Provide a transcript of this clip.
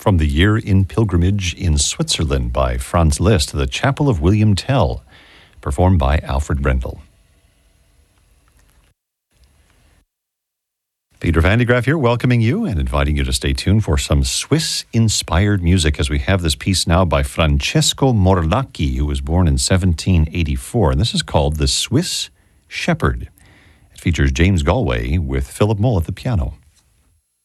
From the Year in Pilgrimage in Switzerland by Franz Liszt, The Chapel of William Tell, performed by Alfred Brendel. Peter Van de Graaf here, welcoming you and inviting you to stay tuned for some Swiss-inspired music as we have this piece now by Francesco Morlacchi, who was born in 1784. And this is called The Swiss Shepherd. It features James Galway with Philip Mull at the piano.